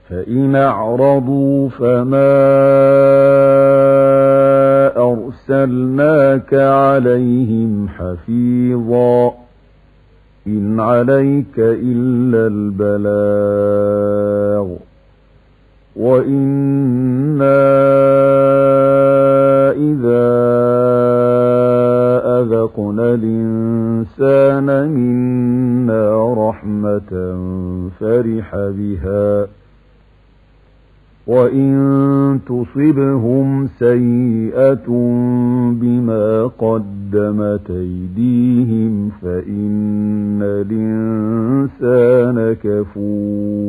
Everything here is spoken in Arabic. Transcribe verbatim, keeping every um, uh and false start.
فإن أعرضوا فما أرسلناك عليهم حفيظا إن عليك إلا البلاغ وإنا إذا أذقنا الإنسان منا رحمة فرح بها وإن تصبهم سيئة بما قدمت أيديهم فإن الإنسان كفور